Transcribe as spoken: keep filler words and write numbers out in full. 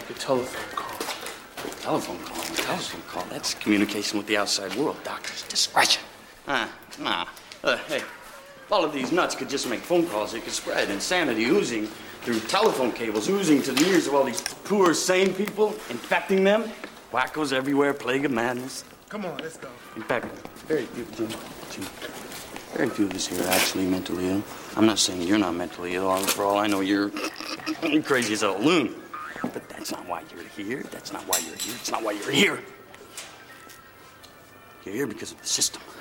make a telephone call. A telephone call? A telephone call? That's communication with the outside world. Doctor's discretion. Ah, nah. Uh, hey, if all of these nuts could just make phone calls, it could spread. Insanity oozing through telephone cables, oozing to the ears of all these poor, sane people, infecting them. Wackos everywhere, plague of madness. Come on, let's go. In fact, very few, Jim, Jim, very few of us here are actually mentally ill. I'm not saying you're not mentally ill. For all I know, you're crazy as a loon. But that's not why you're here. That's not why you're here. It's not why you're here. You're here because of the system.